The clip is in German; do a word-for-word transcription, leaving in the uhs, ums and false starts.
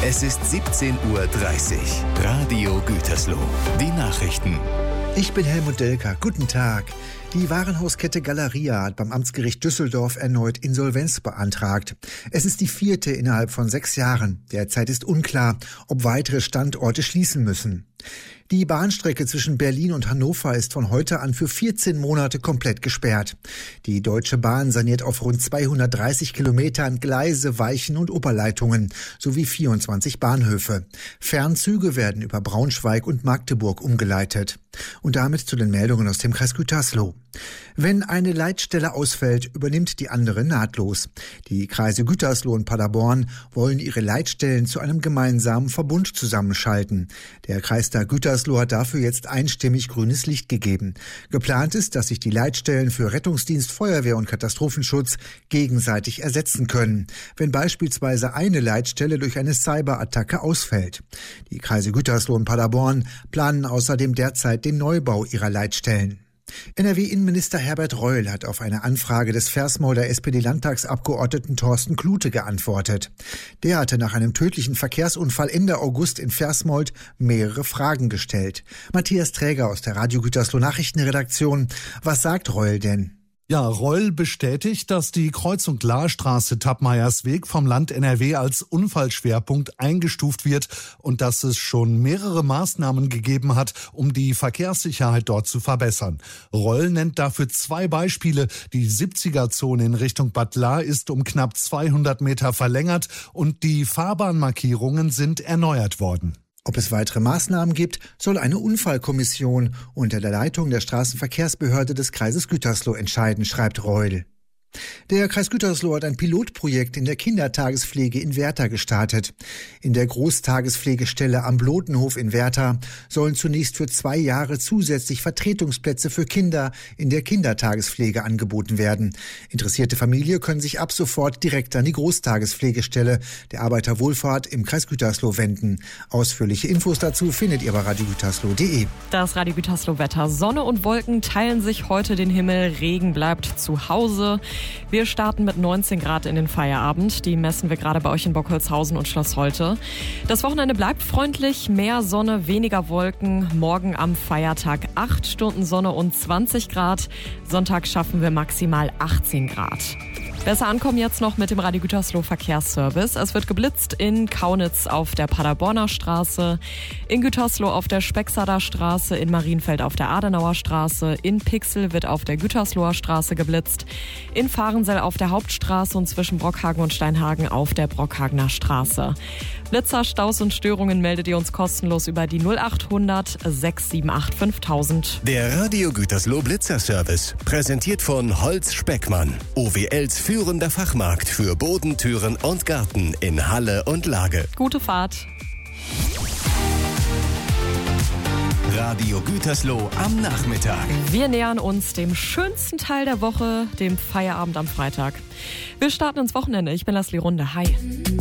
Es ist siebzehn Uhr dreißig. Radio Gütersloh. Die Nachrichten. Ich bin Helmut Delker. Guten Tag. Die Warenhauskette Galeria hat beim Amtsgericht Düsseldorf erneut Insolvenz beantragt. Es ist die vierte innerhalb von sechs Jahren. Derzeit ist unklar, ob weitere Standorte schließen müssen. Die Bahnstrecke zwischen Berlin und Hannover ist von heute an für vierzehn Monate komplett gesperrt. Die Deutsche Bahn saniert auf rund zweihundertdreißig Kilometern Gleise, Weichen und Oberleitungen sowie vierundzwanzig Bahnhöfe. Fernzüge werden über Braunschweig und Magdeburg umgeleitet. Und damit zu den Meldungen aus dem Kreis Gütersloh. Wenn eine Leitstelle ausfällt, übernimmt die andere nahtlos. Die Kreise Gütersloh und Paderborn wollen ihre Leitstellen zu einem gemeinsamen Verbund zusammenschalten. Der Kreistag Gütersloh hat dafür jetzt einstimmig grünes Licht gegeben. Geplant ist, dass sich die Leitstellen für Rettungsdienst, Feuerwehr und Katastrophenschutz gegenseitig ersetzen können, wenn beispielsweise eine Leitstelle durch eine Cyberattacke ausfällt. Die Kreise Gütersloh und Paderborn planen außerdem derzeit den Neubau ihrer Leitstellen. N R W-Innenminister Herbert Reul hat auf eine Anfrage des Versmolder S P D-Landtagsabgeordneten Thorsten Klute geantwortet. Der hatte nach einem tödlichen Verkehrsunfall Ende August in Versmold mehrere Fragen gestellt. Matthias Träger aus der Radio Gütersloh Nachrichtenredaktion. Was sagt Reul denn? Ja, Reul bestätigt, dass die Kreuzung Lahrstraße Tappmeiersweg vom Land N R W als Unfallschwerpunkt eingestuft wird und dass es schon mehrere Maßnahmen gegeben hat, um die Verkehrssicherheit dort zu verbessern. Reul nennt dafür zwei Beispiele. Die siebziger-Zone in Richtung Bad Lahr ist um knapp zweihundert Meter verlängert und die Fahrbahnmarkierungen sind erneuert worden. Ob es weitere Maßnahmen gibt, soll eine Unfallkommission unter der Leitung der Straßenverkehrsbehörde des Kreises Gütersloh entscheiden, schreibt Reul. Der Kreis Gütersloh hat ein Pilotprojekt in der Kindertagespflege in Werther gestartet. In der Großtagespflegestelle am Blotenhof in Werther sollen zunächst für zwei Jahre zusätzlich Vertretungsplätze für Kinder in der Kindertagespflege angeboten werden. Interessierte Familien können sich ab sofort direkt an die Großtagespflegestelle der Arbeiterwohlfahrt im Kreis Gütersloh wenden. Ausführliche Infos dazu findet ihr bei radio gütersloh punkt de. Das Radio Gütersloh Wetter. Sonne und Wolken teilen sich heute den Himmel. Regen bleibt zu Hause. Wir starten mit neunzehn Grad in den Feierabend. Die messen wir gerade bei euch in Bockholzhausen und Schloss Holte. Das Wochenende bleibt freundlich. Mehr Sonne, weniger Wolken. Morgen am Feiertag acht Stunden Sonne und zwanzig Grad. Sonntag schaffen wir maximal achtzehn Grad. Besser ankommen jetzt noch mit dem Radio Gütersloh Verkehrsservice. Es wird geblitzt in Kaunitz auf der Paderborner Straße, in Gütersloh auf der Spexader Straße, in Marienfeld auf der Adenauer Straße, in Pixel wird auf der Gütersloher Straße geblitzt, in Fahrensell auf der Hauptstraße und zwischen Brockhagen und Steinhagen auf der Brockhagener Straße. Blitzer, Staus und Störungen meldet ihr uns kostenlos über die null acht hundert sechs sieben acht fünftausend. Der Radio Gütersloh Blitzerservice, präsentiert von Holz Speckmann, O W Ls führender Fachmarkt für Boden, Türen und Garten in Halle und Lage. Gute Fahrt. Radio Gütersloh am Nachmittag. Wir nähern uns dem schönsten Teil der Woche, dem Feierabend am Freitag. Wir starten ins Wochenende. Ich bin Leslie Runde. Hi.